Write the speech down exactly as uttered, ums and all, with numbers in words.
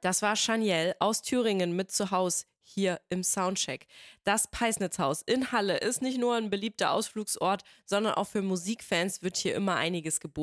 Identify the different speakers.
Speaker 1: Das war Shaniel aus Thüringen mit zu Hause hier im Soundcheck. Das Peisnitzhaus in Halle ist nicht nur ein beliebter Ausflugsort, sondern auch für Musikfans wird hier immer einiges geboten.